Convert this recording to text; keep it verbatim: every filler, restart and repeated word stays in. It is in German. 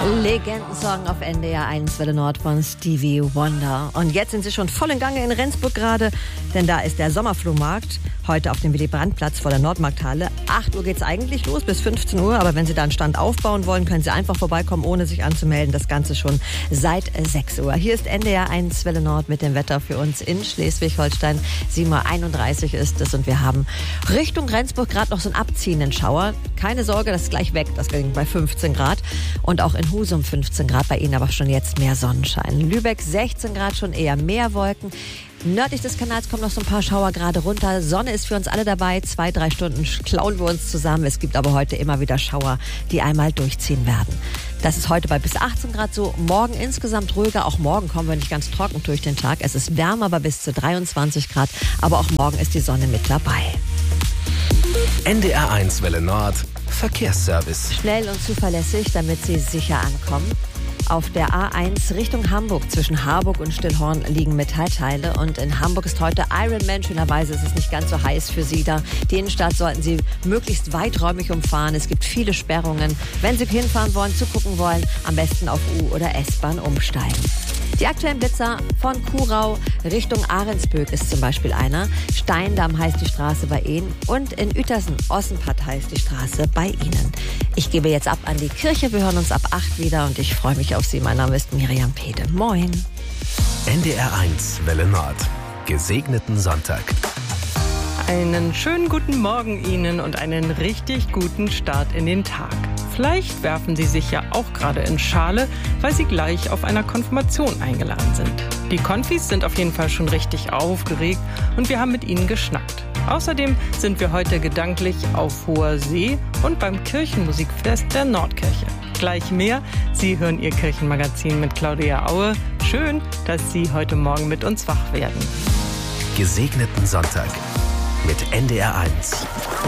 Legendensong auf N D R eins Welle Nord von Stevie Wonder. Und jetzt sind sie schon voll in Gange in Rendsburg gerade, denn da ist der Sommerflohmarkt. Heute auf dem Willy-Brandt-Platz vor der Nordmarkthalle. acht Uhr geht's eigentlich los, bis fünfzehn Uhr. Aber wenn Sie da einen Stand aufbauen wollen, können Sie einfach vorbeikommen, ohne sich anzumelden. Das Ganze schon seit sechs Uhr. Hier ist N D R eins Welle Nord mit dem Wetter für uns in Schleswig-Holstein. sieben Uhr einunddreißig ist es und wir haben Richtung Rendsburg gerade noch so einen abziehenden Schauer. Keine Sorge, das ist gleich weg. Das ging bei fünfzehn Grad. Und auch in Husum fünfzehn Grad, bei Ihnen aber schon jetzt mehr Sonnenschein. Lübeck sechzehn Grad, schon eher mehr Wolken. Nördlich des Kanals kommen noch so ein paar Schauer gerade runter. Sonne ist für uns alle dabei. Zwei, drei Stunden klauen wir uns zusammen. Es gibt aber heute immer wieder Schauer, die einmal durchziehen werden. Das ist heute bei bis achtzehn Grad so. Morgen insgesamt ruhiger. Auch morgen kommen wir nicht ganz trocken durch den Tag. Es ist wärmer, aber bis zu dreiundzwanzig Grad. Aber auch morgen ist die Sonne mit dabei. N D R eins Welle Nord Verkehrsservice. Schnell und zuverlässig, damit Sie sicher ankommen. Auf der A eins Richtung Hamburg zwischen Harburg und Stillhorn liegen Metallteile und in Hamburg ist heute Ironman. Schönerweise ist es nicht ganz so heiß für Sie da. Die Innenstadt sollten Sie möglichst weiträumig umfahren. Es gibt viele Sperrungen. Wenn Sie hinfahren wollen, zugucken wollen, am besten auf U- oder S-Bahn umsteigen. Die aktuellen Blitzer von Kuhau Richtung Ahrensböck ist zum Beispiel einer. Steindamm heißt die Straße bei Ihnen und in Uetersen-Ossenpatt heißt die Straße bei Ihnen. Ich gebe jetzt ab an die Kirche. Wir hören uns ab acht wieder und ich freue mich auf Sie. Mein Name ist Miriam Pede. Moin. N D R eins Welle Nord. Gesegneten Sonntag. Einen schönen guten Morgen Ihnen und einen richtig guten Start in den Tag. Vielleicht werfen Sie sich ja auch gerade in Schale, weil Sie gleich auf einer Konfirmation eingeladen sind. Die Konfis sind auf jeden Fall schon richtig aufgeregt und wir haben mit ihnen geschnackt. Außerdem sind wir heute gedanklich auf hoher See und beim Kirchenmusikfest der Nordkirche. Gleich mehr. Sie hören Ihr Kirchenmagazin mit Claudia Aue. Schön, dass Sie heute Morgen mit uns wach werden. Gesegneten Sonntag mit N D R eins.